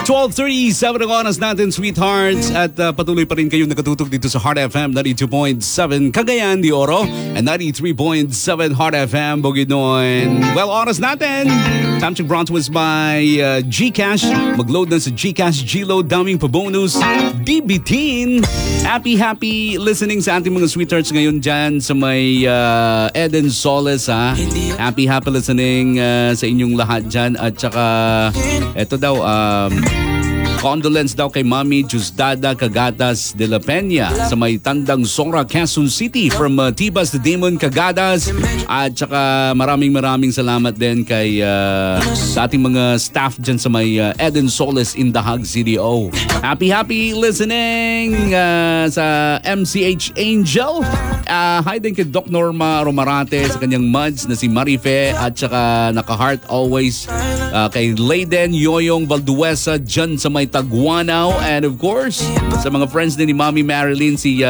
12:37 ang oras natin, sweethearts. At patuloy pa rin kayong nakatutok dito sa Heart FM 92.7 Cagayan de Oro and 93.7 Heart FM Bukidnon. Well, oras natin. Time check brought to us by GCash. Mag-load na sa GCash G-Load. Daming pa-bonus. DB-teen. Happy listening sa ating mga sweethearts ngayon dyan sa may Eden Soles, ha? Happy listening sa inyong lahat dyan. At saka, eto daw, condolence daw kay Mami Jusdada Cagadas de la Peña sa may Tandang Sora, Quezon City from Tibas de Damon Cagadas. At saka maraming salamat din kay sa ating mga staff dyan sa may Eden Soles in Dahag CDO. Happy listening sa MCH Angel. Hi din kay Doc Norma Romarate sa kanyang muds na si Marife at saka naka-heart always kay Layden Yoyong Valduesa dyan sa may Taguanaw, and of course sa mga friends din ni Mommy Marilyn, si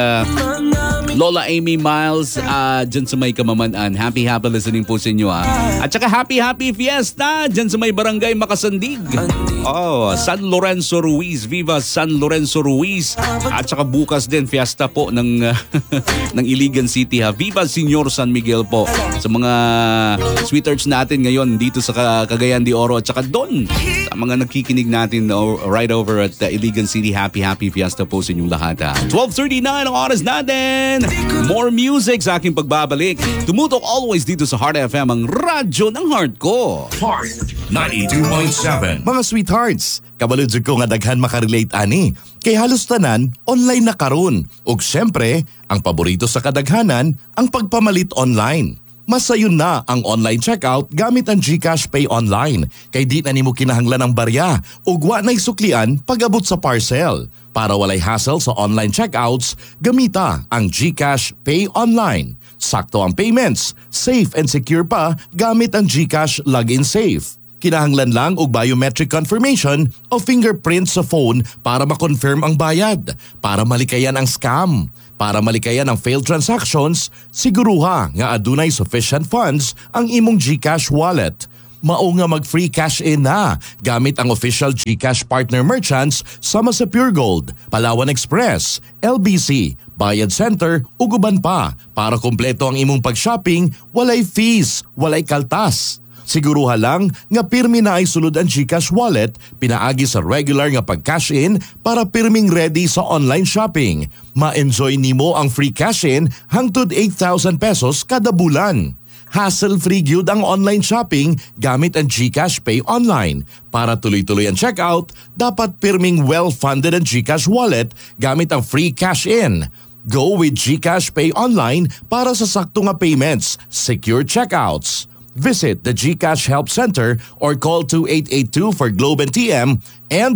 Lola Amy Miles dyan sa may Kamamanan. Happy listening po sa inyo, ha. At saka happy fiesta dyan sa may Barangay Makasandig. San Lorenzo Ruiz. Viva San Lorenzo Ruiz. At saka bukas din fiesta po ng ng Iligan City, ha. Viva Señor San Miguel po sa mga sweethearts natin ngayon dito sa Cagayan de Oro at saka doon sa mga nakikinig natin right over at Iligan City. Happy fiesta po sa inyong lahat, ha. 12:39 ang oras natin. More music sa aking pagbabalik. Tumutok always dito sa Heart FM, ang radyo ng heart ko. Heart 92.7. Mga sweethearts, kabaludyo ko nga daghan makarelate ani. Kay halos tanan, online na karon. Ug syempre, ang paborito sa kadaghanan, ang pagpamalit online. Masayon na ang online checkout gamit ang GCash Pay Online. Kay di na nimo kinahanglan ng barya ug wa nay suklian pag-abot sa parcel. Para walay hassle sa online checkouts, gamita ang GCash Pay Online. Sakto ang payments, safe and secure pa gamit ang GCash Login Safe. Kinahanglan lang og biometric confirmation o fingerprint sa phone para ma-confirm ang bayad, para malikayan ang scam. Para malikayan ang failed transactions, siguruha nga adunay sufficient funds ang imong GCash wallet. Mao nga mag-free cash in na gamit ang official GCash partner merchants sama sa Pure Gold, Palawan Express, LBC, Bayad Center ug uban pa para kumpleto ang imong pag-shopping, walay fees, walay kaltas. Siguruha lang nga pirmi na ay sulod ang GCash wallet, pinaagi sa regular nga pag-cash in para pirming ready sa online shopping. Ma-enjoy nimo ang free cash in hangtod 8,000 pesos kada bulan. Hassle-free gyud ang online shopping gamit ang GCash Pay Online. Para tuloy-tuloy ang checkout, dapat pirming well-funded ang GCash wallet gamit ang free cash in. Go with GCash Pay Online para sa sakto nga payments, secure checkouts. Visit the GCash Help Center or call 2882 for Globe and TM and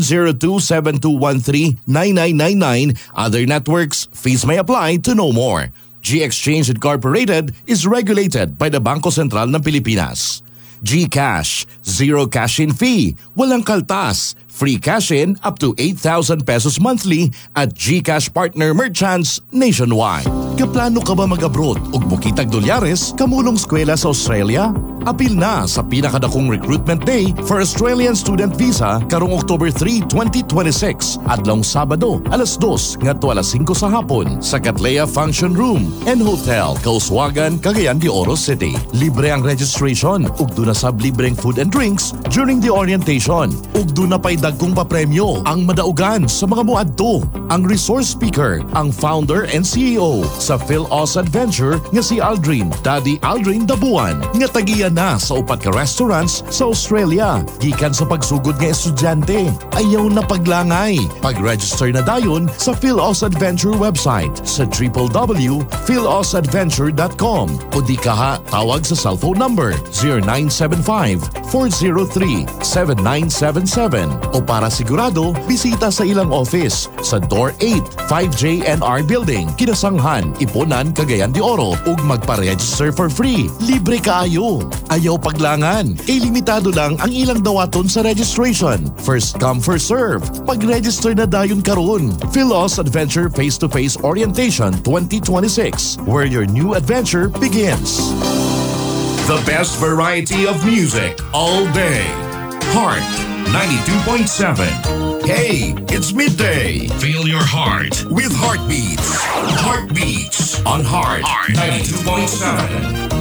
0272139999. Other networks, fees may apply to know more. G-Exchange Incorporated is regulated by the Bangko Sentral ng Pilipinas. GCash, zero cash-in fee, walang kaltas, free cash-in up to 8,000 pesos monthly at GCash partner merchants nationwide. Kaplano ka ba mag-abroad ug mukitag dolyares kamulong eskwela sa Australia? Apil na sa pinakadakong recruitment day for Australian Student Visa karong October 3, 2026 adlong Sabado, alas 2 ngadto alas 5 sa hapon sa Cattleya Function Room and Hotel, Kauswagan, Cagayan de Oro City. Libre ang registration ug duna sab libreng food and drinks during the orientation. Ug duna pay dagkong papremyo ang madaugan sa mga muadto. Ang resource speaker, ang founder and CEO sa PhilAus Adventure nga si Aldrin, Daddy Aldrin Dabuan, nga tagiya na sa upat ka restaurants sa Australia. Gikan sa pagsugod nga estudyante, ayaw na paglangay. Pag-register na dayon sa PhilAus Adventure website sa www.philausadventure.com o di kaha tawag sa cellphone number 0975-403-7977 o para sigurado, bisita sa ilang office sa Door 8, 5JNR Building, Kinasanghan, Iponan, Cagayan de Oro ug magpa-register for free. Libre kaayo. Ayaw paglangan. Kay limitado lang ang ilang dawaton sa registration. First come, first serve. Pag-register na dayon karon. PhilAus Adventure Face-to-Face Orientation 2026, where your new adventure begins. The best variety of music all day. Heart 92.7. Hey, it's midday Feel your heart. with Heartbeats. Heartbeats on Heart 92.7.